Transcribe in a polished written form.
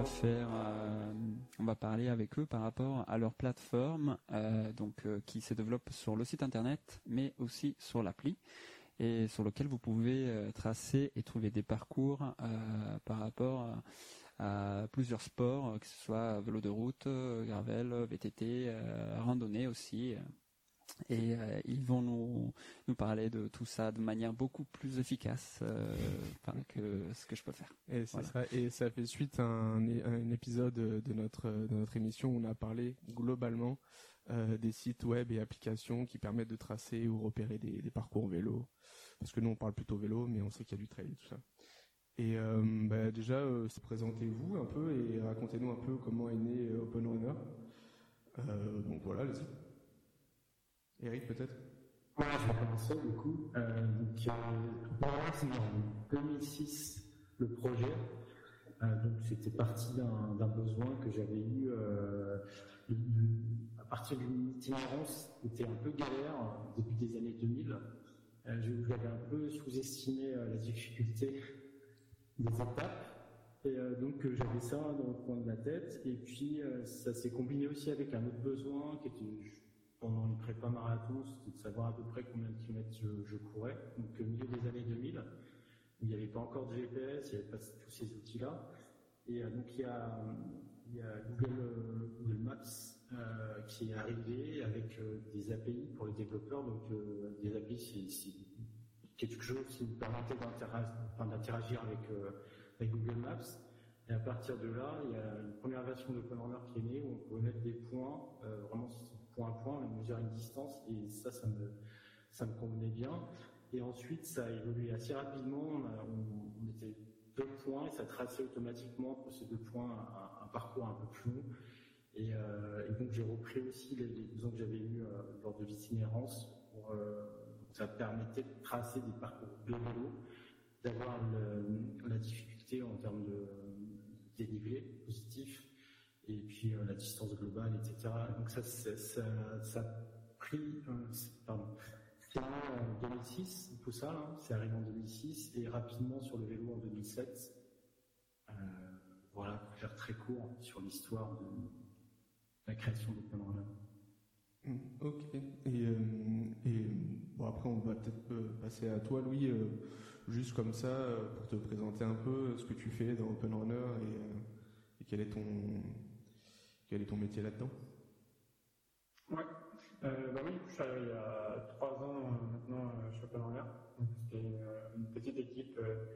on va parler avec eux par rapport à leur plateforme, qui se développe sur le site internet, mais aussi sur l'appli, et sur lequel vous pouvez tracer et trouver des parcours par rapport à plusieurs sports, que ce soit vélo de route, gravel, VTT, randonnée aussi. Et ils vont nous parler de tout ça de manière beaucoup plus efficace que ce que je peux faire. Et c'est ça. Et ça fait suite à un épisode de notre émission où on a parlé globalement des sites web et applications qui permettent de tracer ou repérer des parcours vélo. Parce que nous on parle plutôt vélo, mais on sait qu'il y a du trail et tout ça. Et déjà, présentez-vous un peu et racontez-nous un peu comment est né Open Runner. Donc voilà, allez-y. Eric, peut-être? Ouais, je vais commencer du coup. C'est en 2006 le projet. Donc c'était parti d'un besoin que j'avais eu à partir d'une itinérance qui était un peu galère début des années 2000. J'avais un peu sous-estimé la difficulté des étapes. Et donc j'avais ça dans le coin de la tête. Et puis ça s'est combiné aussi avec un autre besoin qui était pendant une prépa marathon, c'était de savoir à peu près combien de kilomètres je courais. Donc au milieu des années 2000, il n'y avait pas encore de GPS, il n'y avait pas tous ces outils-là. Et donc il y a Google Maps qui est arrivé avec des API pour les développeurs. Donc des API, c'est quelque chose qui nous permettait d'interagir avec Google Maps. Et à partir de là, il y a une première version d'Open Runner qui est née où on pouvait mettre des points, vraiment point à point, on mesurait une distance, et ça me convenait bien. Et ensuite, ça a évolué assez rapidement. On mettait 2 points et ça traçait automatiquement pour ces 2 points un parcours un peu plus long. Et donc j'ai repris aussi les besoins que j'avais eus lors de l'itinérance. Ça permettait de tracer des parcours de vélo, d'avoir la difficulté en termes de dénivelé positif, et puis la distance globale, etc. Donc ça a pris, c'est en 2006, tout ça, là, c'est arrivé en 2006, et rapidement sur le vélo en 2007. Voilà, pour faire très court sur l'histoire de la création d'Open Runner. Ok. Et bon, après on va peut-être passer à toi, Louis, juste comme ça, pour te présenter un peu ce que tu fais dans Open Runner et quel est ton métier là-dedans. Ouais. Oui, je suis arrivé il y a 3 ans maintenant chez Open Runner. C'était une petite équipe